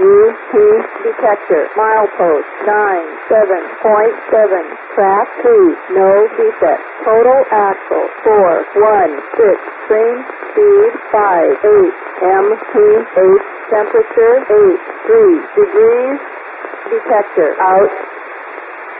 UP detector. Milepost 97.7. Track 2. No defect. Total axle 416. Train speed 58. MPH temperature 83 degrees. Detector out.